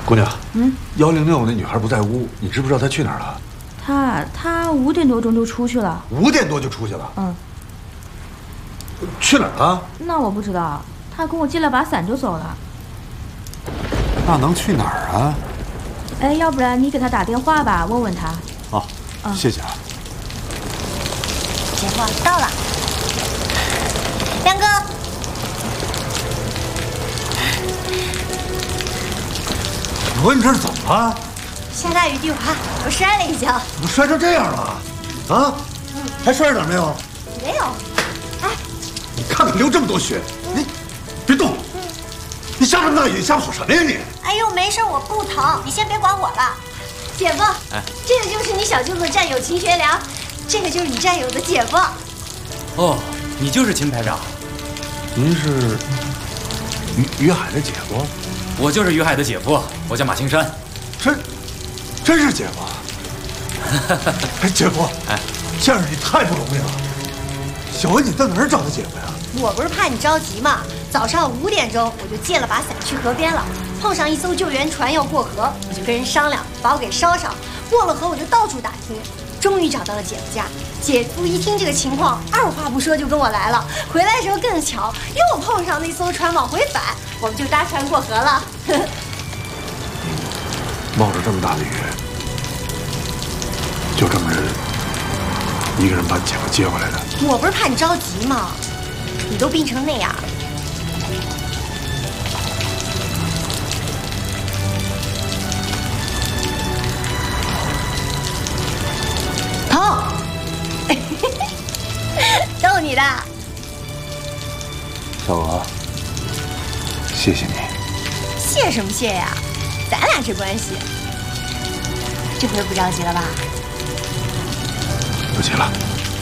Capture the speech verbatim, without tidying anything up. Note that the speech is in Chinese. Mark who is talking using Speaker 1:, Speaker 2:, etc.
Speaker 1: 姑娘，
Speaker 2: 嗯，
Speaker 1: 幺零六那女孩不在屋，你知不知道她去哪儿了？
Speaker 2: 她她五点多钟就出去了。
Speaker 1: 五点多就出去了？
Speaker 2: 嗯。
Speaker 1: 去哪儿了？
Speaker 2: 那我不知道，她跟我借了把伞就走了。
Speaker 1: 那能去哪儿啊？
Speaker 2: 哎，要不然你给她打电话吧，问问她。
Speaker 1: 哦，嗯、谢谢啊。
Speaker 3: 姐夫到了，梁哥。
Speaker 1: 我说你这是怎么了？
Speaker 3: 下大雨地滑，我摔了一跤。
Speaker 1: 怎么摔成这样了？啊？嗯，还摔着哪儿没有？
Speaker 3: 没有。哎，
Speaker 1: 你看看流这么多血，你别动。嗯、你下这么大雨，吓唬什么呀你？
Speaker 3: 哎呦，没事，我不疼，你先别管我了。姐夫，哎，这个就是你小舅子战友秦学良，这个就是你战友的姐夫。
Speaker 4: 哦，你就是秦排长。
Speaker 1: 您是于于海的姐夫？
Speaker 4: 我就是于海的姐夫，我叫马青山。
Speaker 1: 真，真是姐夫。哎，姐夫，哎，先生你太不容易了。小文，你在哪儿找的姐夫呀？
Speaker 3: 我不是怕你着急嘛，早上五点钟我就借了把伞去河边了，碰上一艘救援船要过河，我就跟人商量把我给捎上。过了河我就到处打听，终于找到了姐夫家。姐夫一听这个情况，二话不说就跟我来了。回来的时候更巧，又碰上那艘船往回返，我们就搭船过河了。
Speaker 1: 冒着这么大的雨，就这么一个人把姐夫接回来的。
Speaker 3: 我不是怕你着急吗？你都病成那样。疼。逗你的。
Speaker 1: 小娥，谢谢你。
Speaker 3: 谢什么谢呀？咱俩这关系，这回不着急了吧？
Speaker 1: 不急了。